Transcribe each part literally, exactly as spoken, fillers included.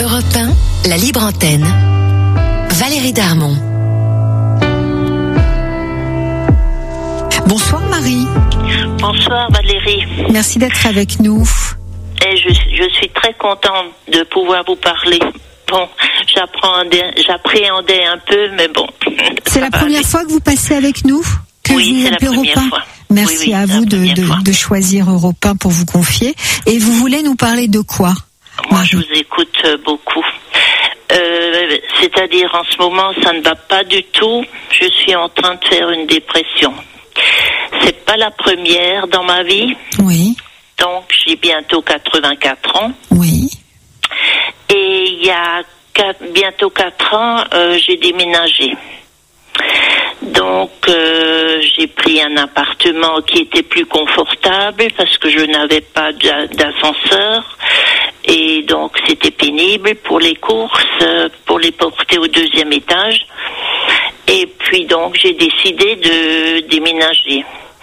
Europe un, la libre antenne. Valérie Darmon. Bonsoir Marie. Bonsoir Valérie. Merci d'être avec nous. Et je, je suis très contente de pouvoir vous parler. Bon, j'appréhendais, j'appréhendais un peu, mais bon. C'est la première fois que vous passez avec nous que Oui, vous c'est la appelez première Europe un. fois. Merci Oui, oui, à c'est vous la de, première de, fois. de choisir Europe un pour vous confier. Et vous voulez nous parler de quoi, Moi, Marie? je vous écoute euh, beaucoup. Euh, c'est-à-dire, en ce moment, ça ne va pas du tout. Je suis en train de faire une dépression. C'est pas la première dans ma vie. Oui, Donc, j'ai bientôt quatre-vingt-quatre ans. oui, Et il y a quatre, bientôt quatre ans, euh, j'ai déménagé. Donc, euh, j'ai pris un appartement qui était plus confortable parce que je n'avais pas d'a- d'ascenseur. Et donc, c'était pénible pour les courses, euh, pour les porter au deuxième étage. Et puis, donc, j'ai décidé de déménager.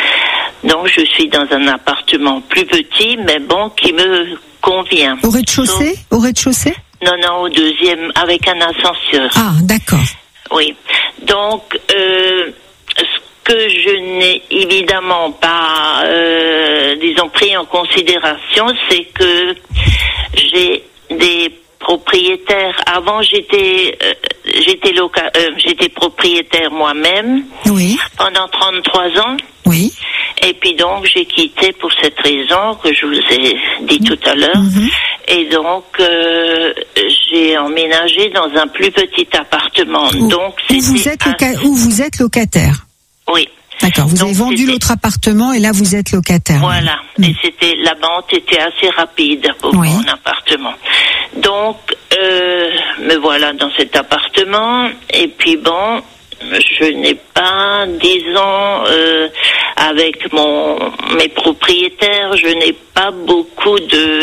Donc, je suis dans un appartement plus petit, mais bon, qui me convient. Au rez-de-chaussée? Au rez-de-chaussée? Non, non, au deuxième, avec un ascenseur. Ah, d'accord. Oui. Donc, euh, ce que je n'ai évidemment pas, euh, disons, pris en considération, c'est que j'ai des propriétaires. Avant, j'étais, euh, j'étais loca- euh, j'étais propriétaire moi-même Oui, pendant trente-trois ans. oui. Et puis donc, j'ai quitté pour cette raison que je vous ai dit tout à l'heure. Mhm. Et donc, euh, j'ai emménagé dans un plus petit appartement. Où, donc, où vous c'était êtes un- loca- où vous êtes locataire? Oui, D'accord. Vous Donc, avez vendu c'était- l'autre appartement et là vous êtes locataire. voilà. Mm. Et c'était, la vente était assez rapide pour Oui. mon appartement. Donc, euh, me voilà dans cet appartement. Et puis bon, je n'ai pas, disons, euh, avec mon mes propriétaires, je n'ai pas beaucoup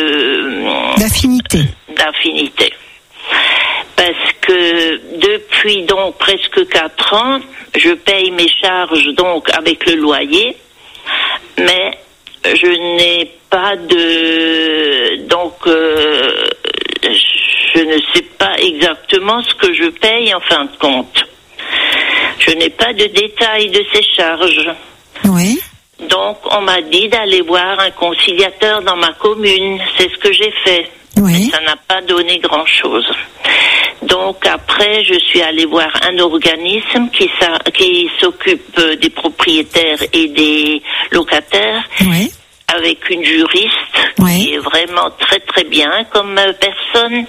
de D'affinité. d'affinité. Parce que depuis donc presque quatre ans, je paye mes charges donc avec le loyer, mais je n'ai pas de... Donc, euh, je ne sais pas exactement ce que je paye en fin de compte. Je n'ai pas de détails de ces charges. Oui. Donc, on m'a dit d'aller voir un conciliateur dans ma commune. C'est ce que j'ai fait. Oui. Mais ça n'a pas donné grand-chose. Donc, après, je suis allée voir un organisme qui, s'a- qui s'occupe euh, des propriétaires et des locataires, Oui. avec une juriste Oui. qui est vraiment très très bien comme euh, personne.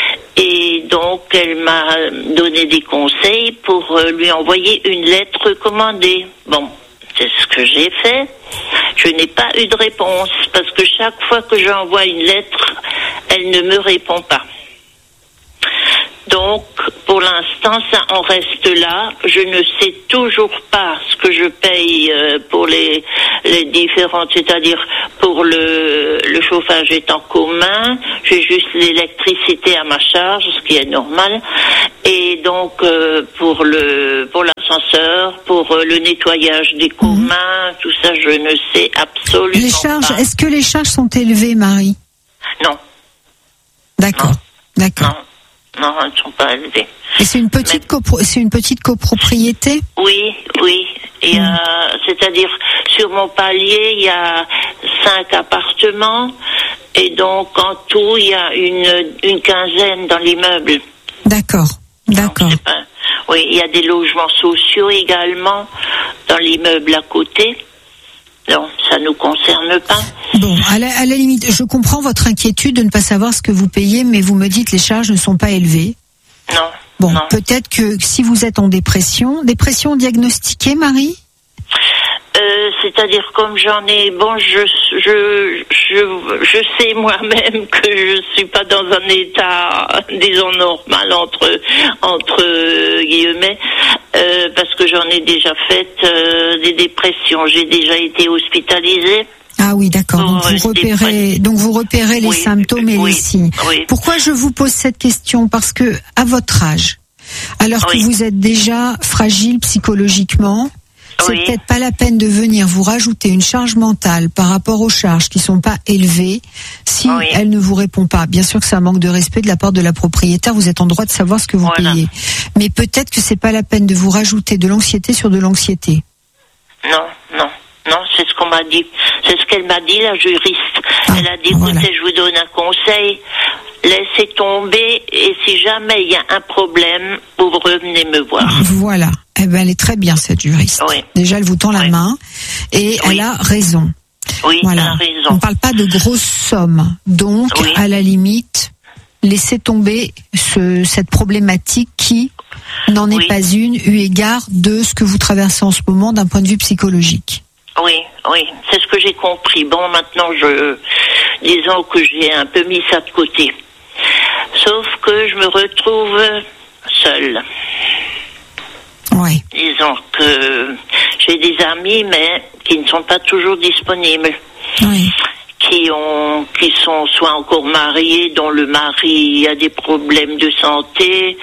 Et donc, elle m'a donné des conseils pour euh, lui envoyer une lettre recommandée. Bon, c'est ce que j'ai fait. Je n'ai pas eu de réponse parce que chaque fois que j'envoie une lettre, elle ne me répond pas. Donc, pour l'instant, ça en reste là. Je ne sais toujours pas ce que je paye euh, pour les, les différentes, c'est-à-dire pour le, le chauffage est en commun. J'ai juste l'électricité à ma charge, ce qui est normal. Et donc, euh, pour le pour l'ascenseur, pour euh, le nettoyage des communs, tout ça, je ne sais absolument Les charges, pas. est-ce que les charges sont élevées, Marie? Non, D'accord. Non. D'accord. non, non, elles ne sont pas élevées. Et c'est une petite copro- c'est une petite copropriété? Oui, oui. Et, Mm. euh, c'est-à-dire, sur mon palier, il y a cinq appartements. Et donc, en tout, il y a une, une quinzaine dans l'immeuble. D'accord. D'accord. Donc, c'est pas- Oui, il y a des logements sociaux également dans l'immeuble à côté. Donc, ça ne nous concerne pas. Bon, à la, à la limite, je comprends votre inquiétude de ne pas savoir ce que vous payez, mais vous me dites les charges ne sont pas élevées. Non. Bon, non. peut-être que si vous êtes en dépression, dépression diagnostiquée, Marie? Euh, c'est-à-dire comme j'en ai, bon, je, je, je, je sais moi-même que je suis pas dans un état, disons, normal entre, entre guillemets, euh, parce que j'en ai déjà fait euh, des dépressions. J'ai déjà été hospitalisée. Ah oui, d'accord. Pour Donc vous rester repérez, près. donc vous repérez les Oui, symptômes et oui, les signes. oui. Pourquoi je vous pose cette question? Parce que à votre âge, alors Oui. que vous êtes déjà fragile psychologiquement, c'est oui. peut-être pas la peine de venir vous rajouter une charge mentale par rapport aux charges qui sont pas élevées si oui. elle ne vous répond pas. Bien sûr que c'est un manque de respect de la part de la propriétaire, vous êtes en droit de savoir ce que vous voilà. payez. Mais peut-être que c'est pas la peine de vous rajouter de l'anxiété sur de l'anxiété. Non, non, non, c'est ce qu'on m'a dit. C'est ce qu'elle m'a dit, la juriste. Ah, elle a dit, voilà. écoutez, je vous donne un conseil, laissez tomber, et si jamais il y a un problème, vous revenez me voir. Voilà. Eh ben, elle est très bien, cette juriste. Oui. Déjà, elle vous tend la Oui. main et Oui. elle a raison. Oui, elle Voilà. a On raison. ne parle pas de grosses sommes. Donc, Oui. à la limite, laissez tomber ce, cette problématique qui n'en est Oui. pas une, eu égard de ce que vous traversez en ce moment d'un point de vue psychologique. Oui, oui, c'est ce que j'ai compris. Bon, maintenant, je, disons que j'ai un peu mis ça de côté. Sauf que je me retrouve seule. Oui. Disons que j'ai des amis, mais qui ne sont pas toujours disponibles. Oui. Qui ont, qui sont soit encore mariés, dont le mari a des problèmes de santé.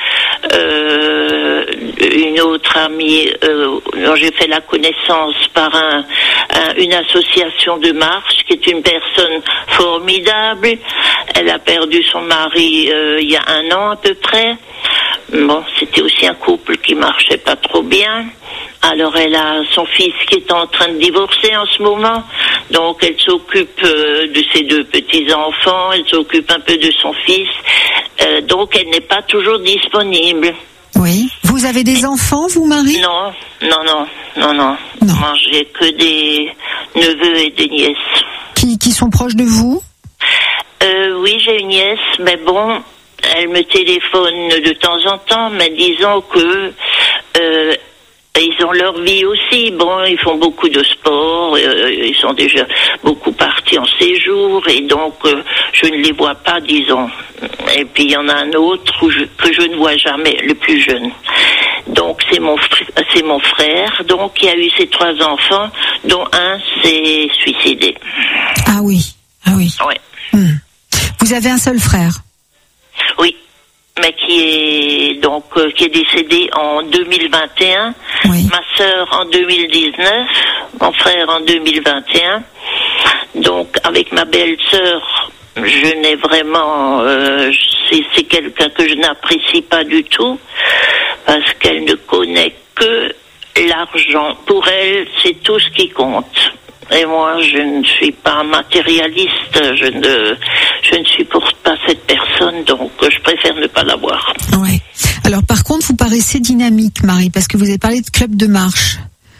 Euh, une autre amie euh, dont j'ai fait la connaissance par un, un, une association de marche, qui est une personne formidable. Elle a perdu son mari euh, il y a un an à peu près. Bon, c'était aussi un couple qui marchait pas trop bien. Alors elle a son fils qui est en train de divorcer en ce moment, donc elle s'occupe euh, de ses deux petits-enfants, elle s'occupe un peu de son fils, euh, donc elle n'est pas toujours disponible. Oui. Vous avez des enfants, vous, Marie? Non, non, non, non, non. Non. Moi, j'ai que des neveux et des nièces. Qui, qui sont proches de vous? Euh, oui, j'ai une nièce, mais bon, elle me téléphone de temps en temps, mais disons que euh, ils ont leur vie aussi. Bon, ils font beaucoup de sport, euh, ils sont déjà beaucoup partis en séjour, et donc euh, je ne les vois pas, disons. Et puis il y en a un autre où je, que je ne vois jamais, le plus jeune. Donc c'est mon fr- c'est mon frère, donc qui a eu ses trois enfants, dont un s'est suicidé. Ah oui. Ah oui. Ouais. Hmm. Vous avez un seul frère? Oui, mais qui est donc euh, qui est décédé en deux mille vingt et un, Oui. ma sœur en deux mille dix-neuf, mon frère en deux mille vingt et un. Donc avec ma belle-sœur, je n'ai vraiment, euh, c'est, c'est quelqu'un que je n'apprécie pas du tout, parce qu'elle ne connaît que l'argent. Pour elle, c'est tout ce qui compte. Et moi, je ne suis pas matérialiste, je ne, je ne supporte pas cette personne, donc je préfère ne pas la voir. Ouais. Alors par contre, vous paraissez dynamique, Marie, parce que vous avez parlé de club de marche.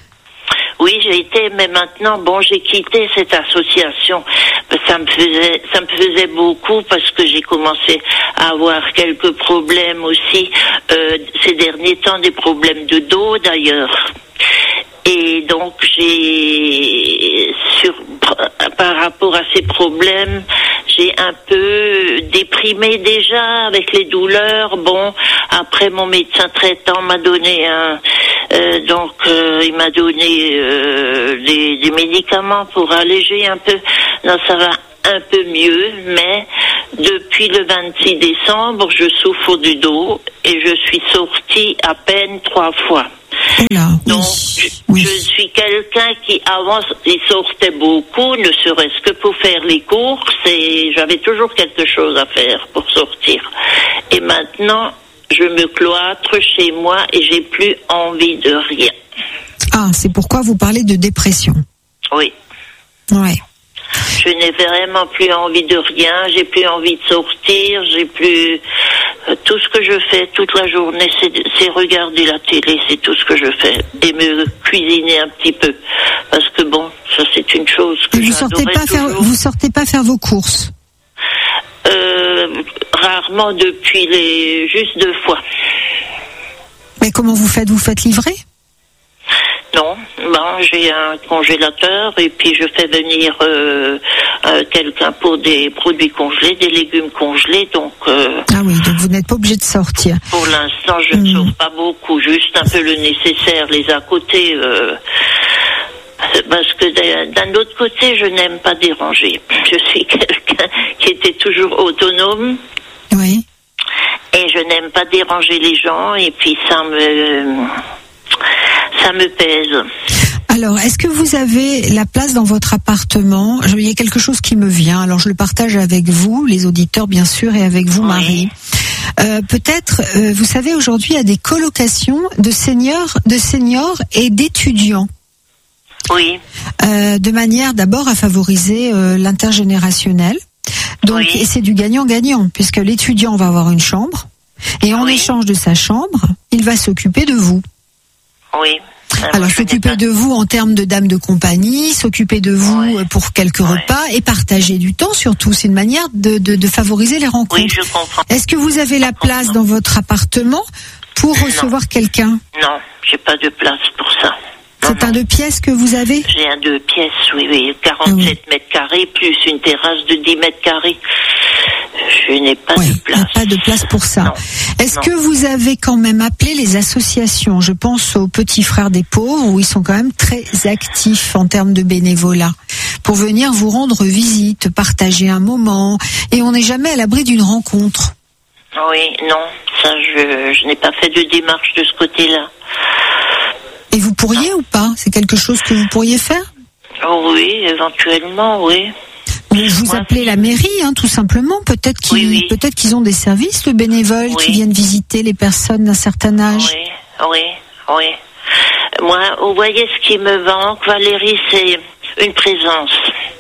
Oui, j'ai été, mais maintenant, bon, j'ai quitté cette association. Ça me faisait, ça me faisait beaucoup, parce que j'ai commencé à avoir quelques problèmes aussi, euh, ces derniers temps, des problèmes de dos d'ailleurs. Et donc j'ai, sur, par rapport à ces problèmes, j'ai un peu déprimé déjà avec les douleurs. Bon, après mon médecin traitant m'a donné un, euh, donc euh, il m'a donné euh, des, des médicaments pour alléger un peu. Non, ça va un peu mieux, mais depuis le vingt-six décembre, je souffre du dos et je suis sortie à peine trois fois. Oula, oui. Donc, je, oui. je suis quelqu'un qui, avant, il sortait beaucoup, ne serait-ce que pour faire les courses, et j'avais toujours quelque chose à faire pour sortir. Et maintenant, je me cloître chez moi et j'ai plus envie de rien. Ah, c'est pourquoi vous parlez de dépression. Oui. Ouais. Je n'ai vraiment plus envie de rien, j'ai plus envie de sortir, j'ai plus... Tout ce que je fais toute la journée, c'est, c'est regarder la télé, c'est tout ce que je fais. Et me cuisiner un petit peu. Parce que bon, ça c'est une chose que Et vous sortez j'adorais pas faire, toujours. vous sortez pas faire vos courses? Euh, rarement depuis les... juste deux fois. Mais comment vous faites? Vous faites livrer? Non, ben, j'ai un congélateur et puis je fais venir euh, euh, quelqu'un pour des produits congelés, des légumes congelés, donc... Euh, Ah oui, donc vous n'êtes pas obligé de sortir. pour l'instant, je Mmh. ne sors pas beaucoup, juste un peu le nécessaire, les à côté... Euh, parce que d'un, d'un autre côté, je n'aime pas déranger. Je suis quelqu'un qui était toujours autonome. Oui. Et je n'aime pas déranger les gens, et puis ça me... ça me pèse. Alors, est-ce que vous avez la place dans votre appartement? Il y a quelque chose qui me vient. Alors, je le partage avec vous, les auditeurs, bien sûr, et avec vous, oui. Marie. Euh, peut-être, euh, vous savez, aujourd'hui, il y a des colocations de seniors, de seniors et d'étudiants. Oui. Euh, de manière d'abord à favoriser euh, l'intergénérationnel. Donc, oui. et c'est du gagnant-gagnant, puisque l'étudiant va avoir une chambre, et en oui. échange de sa chambre, il va s'occuper de vous. Oui. Alors, Alors s'occuper de vous en termes de dame de compagnie, s'occuper de vous ouais. pour quelques ouais. repas et partager du temps surtout. C'est une manière de, de, de favoriser les rencontres. Oui, je comprends. Est-ce que vous avez la place dans votre appartement pour non. recevoir quelqu'un? Non, j'ai pas de place pour ça. C'est un deux pièces que vous avez? J'ai un deux pièces, oui, oui, quarante-sept oui. mètres carrés, plus une terrasse de dix mètres carrés. Je n'ai pas oui, de place. Pas de place pour ça. Non. Est-ce non. que vous avez quand même appelé les associations? Je pense aux Petits Frères des Pauvres, où ils sont quand même très actifs en termes de bénévolat, pour venir vous rendre visite, partager un moment, et on n'est jamais à l'abri d'une rencontre. Oui, non, ça je, je n'ai pas fait de démarche de ce côté-là. Et vous pourriez ou pas? C'est quelque chose que vous pourriez faire? Oh oui, éventuellement, oui. Vous, vous appelez la mairie, hein, tout simplement. Peut-être qu'ils, oui, oui. peut-être qu'ils ont des services de bénévoles oui. qui viennent visiter les personnes d'un certain âge. Oui, oui, oui. Moi, vous voyez, ce qui me manque, Valérie, c'est une présence.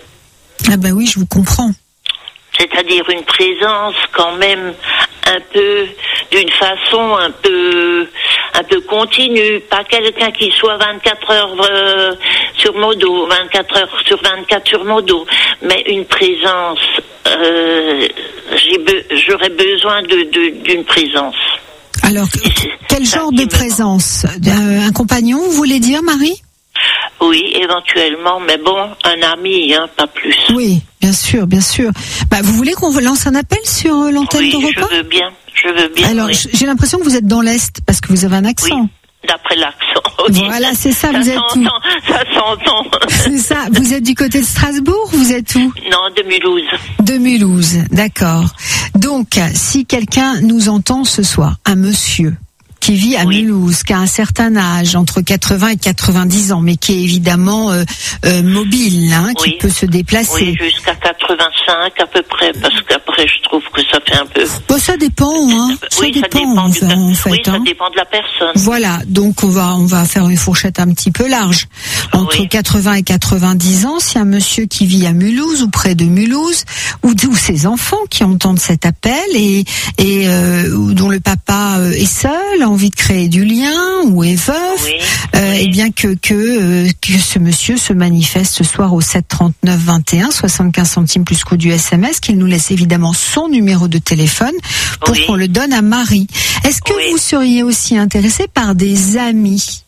Ah ben oui, je vous comprends. C'est-à-dire une présence quand même un peu, d'une façon un peu, un peu continue, pas quelqu'un qui soit vingt-quatre heures euh, sur mon dos, vingt-quatre heures sur vingt-quatre sur mon dos, mais une présence. Euh, j'ai be- j'aurais besoin de, de d'une présence. Alors, quel genre de présence? euh, Un compagnon, vous voulez dire, Marie? Oui, éventuellement, mais bon, un ami, hein, pas plus. Oui, bien sûr, bien sûr. Bah, vous voulez qu'on lance un appel sur l'antenne oui, d'Europe un? je veux bien, je veux bien. Alors, oui. j'ai l'impression que vous êtes dans l'Est, parce que vous avez un accent. Oui, d'après l'accent. Oui. Voilà, c'est ça, ça vous êtes où? Ça s'entend. C'est ça, vous êtes du côté de Strasbourg, vous êtes où? Non, de Mulhouse. De Mulhouse, d'accord. Donc, si quelqu'un nous entend ce soir, un monsieur qui vit à oui. Mulhouse, qui a un certain âge, entre quatre-vingts et quatre-vingt-dix ans, mais qui est évidemment euh, euh, mobile, hein, qui oui. peut se déplacer. Oui, jusqu'à quatre-vingt-cinq à peu près, parce qu'après je trouve que ça fait un peu... Bon, ça dépend, hein. Ça oui, dépend, ça dépend en, du fait, en fait, oui, hein. ça dépend de la personne. Voilà, donc on va on va faire une fourchette un petit peu large. Entre oui. quatre-vingts et quatre-vingt-dix ans, si un monsieur qui vit à Mulhouse ou près de Mulhouse, ou, ou ses enfants qui entendent cet appel et, et euh, dont le papa est seul, a envie de créer du lien ou est veuf, oui. Euh, oui. et bien que que euh, que ce monsieur se manifeste ce soir au sept trente-neuf vingt et un, soixante-quinze centimes plus coût du S M S, qu'il nous laisse évidemment son numéro de téléphone pour oui. qu'on le donne à Marie. Est-ce que oui. vous seriez aussi intéressé par des amis?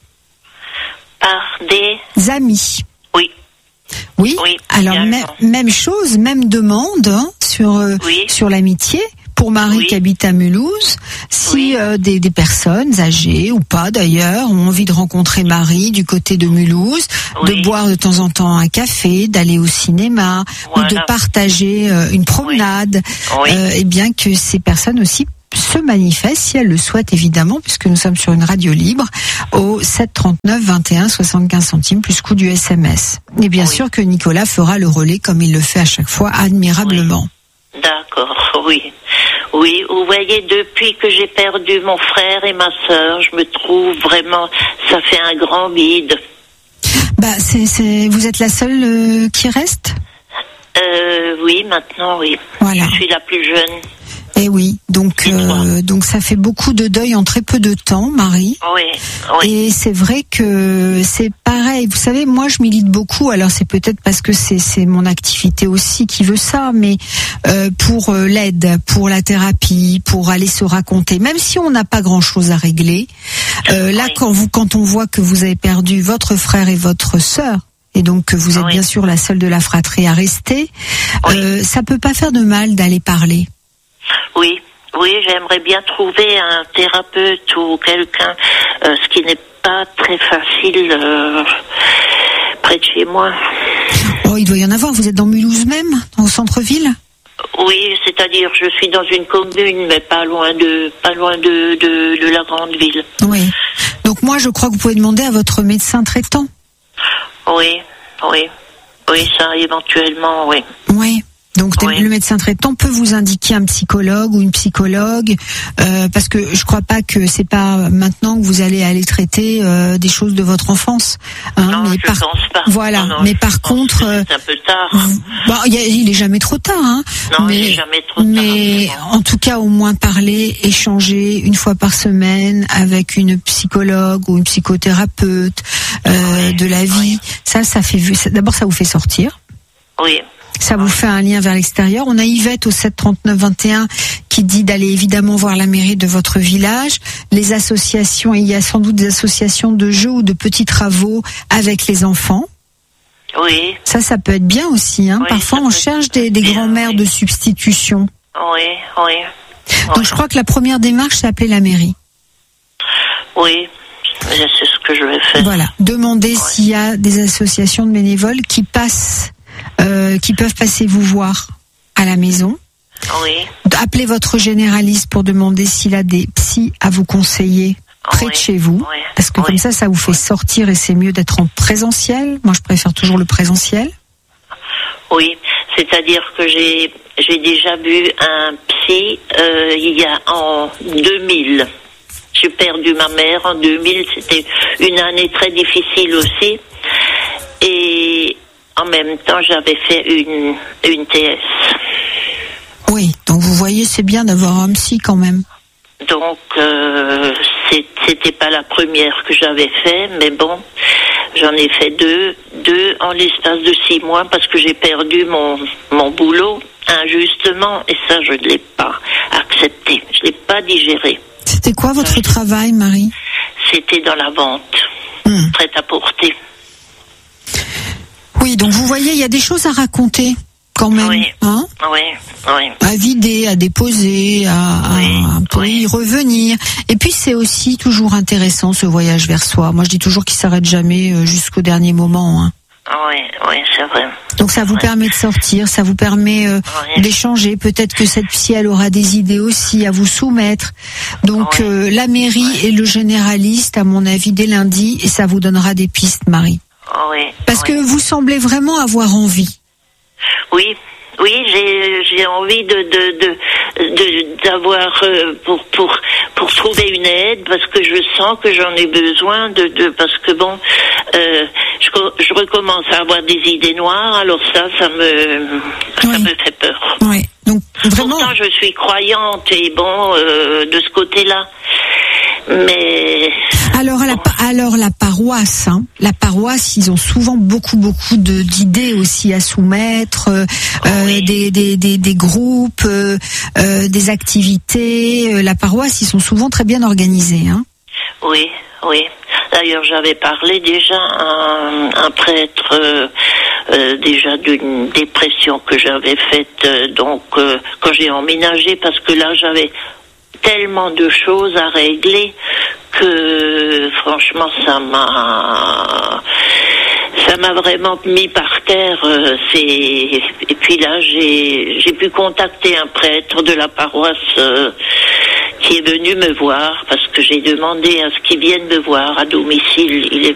Par des amis. Oui. Oui. oui Alors même, même chose, même demande hein, sur euh, oui. sur l'amitié. Pour Marie oui. qui habite à Mulhouse, si oui. euh, des, des personnes âgées ou pas d'ailleurs ont envie de rencontrer Marie du côté de Mulhouse, oui. de boire de temps en temps un café, d'aller au cinéma voilà. ou de partager euh, une promenade, oui. euh, et bien que ces personnes aussi se manifestent si elles le souhaitent évidemment, puisque nous sommes sur une radio libre, au sept trente-neuf vingt et un, soixante-quinze centimes plus coût du S M S. Et bien oui. sûr que Nicolas fera le relais comme il le fait à chaque fois admirablement. Oui. D'accord, oui. Oui, vous voyez, depuis que j'ai perdu mon frère et ma sœur, je me trouve vraiment, ça fait un grand vide. Bah, c'est, c'est, vous êtes la seule euh, qui reste ? Euh, oui, maintenant, oui. Voilà. Je suis la plus jeune. Eh oui, donc euh, donc ça fait beaucoup de deuil en très peu de temps, Marie. Oui, oui. Et c'est vrai que c'est pareil. Vous savez, moi je milite beaucoup. Alors c'est peut-être parce que c'est c'est mon activité aussi qui veut ça, mais euh, pour euh, l'aide, pour la thérapie, pour aller se raconter, même si on n'a pas grand-chose à régler. Euh, là, oui. quand vous quand on voit que vous avez perdu votre frère et votre sœur, et donc que vous êtes oui. bien sûr la seule de la fratrie à rester, oui. euh, ça peut pas faire de mal d'aller parler. Oui, oui, j'aimerais bien trouver un thérapeute ou quelqu'un, euh, ce qui n'est pas très facile euh, près de chez moi. Oh, il doit y en avoir. Vous êtes dans Mulhouse même, au centre-ville ? Oui, c'est-à-dire je suis dans une commune, mais pas loin de, pas loin de, de, de la grande ville. Oui. Donc moi, je crois que vous pouvez demander à votre médecin traitant. Oui, oui. Oui, ça, éventuellement, oui. Oui. Donc oui. Le médecin traitant peut vous indiquer un psychologue ou une psychologue, euh, parce que je crois pas que c'est pas maintenant que vous allez aller traiter euh, des choses de votre enfance. Hein, non, mais je par... pense pas. Voilà, non, non, mais par contre, c'est un peu tard. Bon, il, y a, il est jamais trop tard, hein. Non, mais, il est jamais trop mais tard. Mais en tout cas, au moins parler, échanger une fois par semaine avec une psychologue ou une psychothérapeute euh, oui, de la vie. Oui. Ça, ça fait ça, d'abord, ça vous fait sortir. Oui. Ça vous fait un lien vers l'extérieur. On a Yvette au sept trente-neuf vingt et un qui dit d'aller évidemment voir la mairie de votre village, les associations, et il y a sans doute des associations de jeux ou de petits travaux avec les enfants. Oui. Ça, ça peut être bien aussi. Hein. Oui, parfois, on cherche des, des grands-mères oui. de substitution. Oui, oui. Donc, oui. je crois que la première démarche, c'est appeler la mairie. Oui, c'est ce que je vais faire. Voilà. Demandez oui. s'il y a des associations de bénévoles qui passent Euh, qui peuvent passer vous voir à la maison. Oui. Appelez votre généraliste pour demander s'il a des psys à vous conseiller près oui. de chez vous. Oui. Parce que oui. comme ça, ça vous fait sortir et c'est mieux d'être en présentiel. Moi, je préfère toujours le présentiel. Oui, c'est-à-dire que j'ai j'ai déjà vu un psy euh, il y a en deux mille. J'ai perdu ma mère en deux mille. C'était une année très difficile aussi. Et en même temps, j'avais fait une, une T S. Oui, donc vous voyez, c'est bien d'avoir un psy quand même. Donc, euh, c'est, c'était pas la première que j'avais fait, mais bon, j'en ai fait deux, deux en l'espace de six mois parce que j'ai perdu mon, mon boulot injustement et ça, je ne l'ai pas accepté, je ne l'ai pas digéré. C'était quoi votre euh, travail, Marie ? C'était dans la vente, hum. prêt à porter. Oui, donc vous voyez, il y a des choses à raconter quand même, oui, hein oui, oui. À vider, à déposer, à, oui, à pour oui. y revenir. Et puis c'est aussi toujours intéressant ce voyage vers soi. Moi, je dis toujours qu'il s'arrête jamais jusqu'au dernier moment. Hein. Oui, oui, c'est vrai. Donc ça vous oui. permet de sortir, ça vous permet euh, oui. d'échanger. Peut-être que cette psy, elle aura des idées aussi à vous soumettre. Donc oui. euh, la mairie oui. et le généraliste, à mon avis, dès lundi, et ça vous donnera des pistes, Marie. Oui. Parce oui. que vous semblez vraiment avoir envie. Oui, oui, j'ai j'ai envie de de de, de d'avoir euh, pour pour pour trouver une aide parce que je sens que j'en ai besoin de de parce que bon euh, je je recommence à avoir des idées noires alors ça ça me ça oui. me fait peur. Oui. Donc vraiment. Pourtant je suis croyante et bon euh, de ce côté-là. Mais alors la alors la paroisse, hein, la paroisse, ils ont souvent beaucoup beaucoup de d'idées aussi à soumettre, euh, oui. des, des des des groupes, euh, euh, des activités. La paroisse, ils sont souvent très bien organisés, hein. Oui, oui. D'ailleurs, j'avais parlé déjà à un, un prêtre euh, euh, déjà d'une dépression que j'avais faite euh, donc euh, quand j'ai emménagé parce que là j'avais tellement de choses à régler que franchement ça m'a ça m'a vraiment mis par terre. C'est et puis là j'ai j'ai pu contacter un prêtre de la paroisse euh, qui est venu me voir parce que j'ai demandé à ce qu'il vienne me voir à domicile. Il est